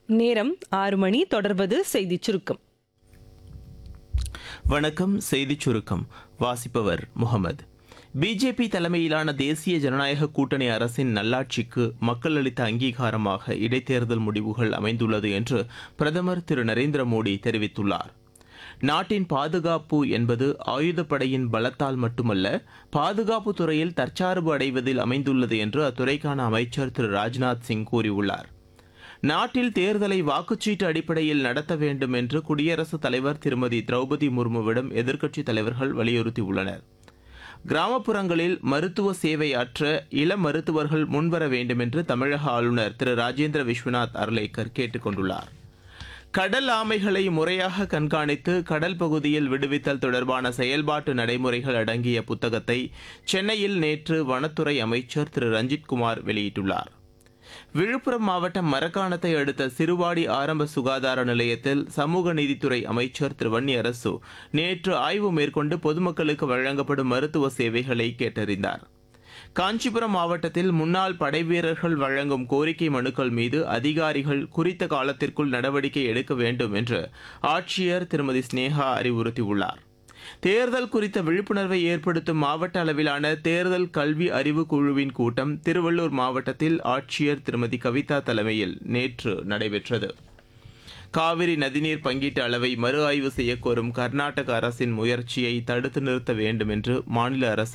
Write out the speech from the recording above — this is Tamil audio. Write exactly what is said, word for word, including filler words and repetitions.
நேரம் ஆறு மணி. தொடர்வது செய்திச் சுருக்கம். வணக்கம். செய்திச் சுருக்கம் வாசிப்பவர் முகமது. பிஜேபி தலைமையிலான தேசிய ஜனநாயக கூட்டணி அரசின் நல்லாட்சிக்கு மக்கள் அளித்த அங்கீகாரமாக இடைத்தேர்தல் முடிவுகள் அமைந்துள்ளது என்று பிரதமர் திரு நரேந்திர மோடி தெரிவித்துள்ளார். நாட்டின் பாதுகாப்பு என்பது ஆயுதப்படையின் பலத்தால் மட்டுமல்ல, பாதுகாப்பு துறையில் தற்சார்பு அடைவதில் அமைந்துள்ளது என்று அத்துறைக்கான அமைச்சர் திரு ராஜ்நாத் சிங் கூறியுள்ளார். நாட்டில் தேர்தலை வாக்குச்சீட்டு அடிப்படையில் நடத்த வேண்டும் என்று குடியரசுத் தலைவர் திருமதி திரௌபதி முர்முவிடம் எதிர்க்கட்சித் தலைவர்கள் வலியுறுத்தியுள்ளனர். கிராமப்புறங்களில் மருத்துவ சேவை ஆற்ற இளம் மருத்துவர்கள் முன்வர வேண்டும் என்று தமிழக ஆளுநர் திரு ராஜேந்திர விஸ்வநாத் அர்லேக்கர் கேட்டுக் கொண்டுள்ளார். கடல் ஆமைகளை முறையாக கண்காணித்து கடல் பகுதியில் விடுவித்தல் தொடர்பான செயல்பாட்டு நடைமுறைகள் அடங்கிய புத்தகத்தை சென்னையில் நேற்று வனத்துறை அமைச்சர் திரு ரஞ்சித்குமார் வெளியிட்டுள்ளார். விழுப்புரம் மாவட்டம் மரக்காணத்தை அடுத்த சிறுவாடி ஆரம்ப சுகாதார நிலையத்தில் சமூக நீதித்துறை அமைச்சர் திரு வன்னியரசு நேற்று ஆய்வு மேற்கொண்டு பொதுமக்களுக்கு வழங்கப்படும் மருத்துவ சேவைகளை கேட்டறிந்தார். காஞ்சிபுரம் மாவட்டத்தில் முன்னாள் படைவீரர்கள் வழங்கும் கோரிக்கை மனுக்கள் மீது அதிகாரிகள் குறித்த காலத்திற்குள் நடவடிக்கை எடுக்க வேண்டும் என்று ஆட்சியர் திருமதி ஸ்னேகா அறிவுறுத்தியுள்ளார். தேர்தல் குறித்த விழிப்புணர்வை ஏற்படுத்தும் மாவட்ட அளவிலான தேர்தல் கல்வி அறிவு குழுவின் கூட்டம் திருவள்ளூர் மாவட்டத்தில் ஆட்சியர் திருமதி கவிதா தலைமையில் நேற்று நடைபெற்றது. காவிரி நதிநீர் பங்கீட்டு அளவை மறு ஆய்வு செய்யக்கோரும் கர்நாடக அரசின் முயற்சியை தடுத்து நிறுத்த வேண்டும் என்று மாநில அரசு